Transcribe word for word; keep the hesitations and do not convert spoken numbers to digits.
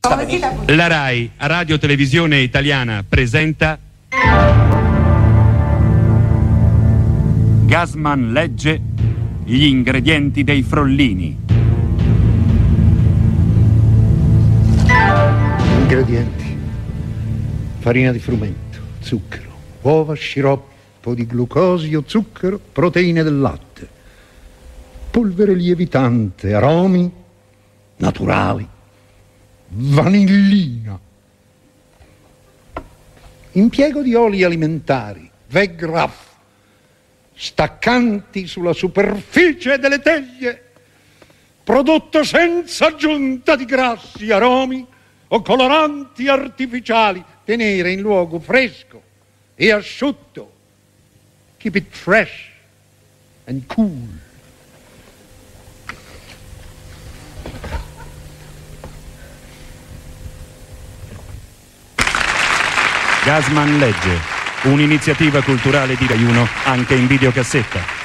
La RAI, Radio Televisione Italiana, presenta Gassman legge gli ingredienti dei frollini. Ingredienti: farina di frumento, zucchero, uova, sciroppo di glucosio, zucchero, proteine del latte, polvere lievitante, aromi naturali, vanillina, impiego di oli alimentari, Wegraf, staccanti sulla superficie delle teglie, prodotto senza aggiunta di grassi, aromi o coloranti artificiali, tenere in luogo fresco e asciutto. Keep it fresh and cool. Gassman legge, un'iniziativa culturale di Rai uno anche in videocassetta.